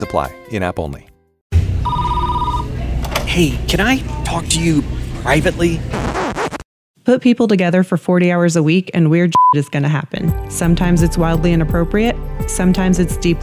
Apply. In-app only. Hey, can I talk to you privately? Put people together for 40 hours a week and weird shit is going to happen. Sometimes it's wildly inappropriate. Sometimes it's deeply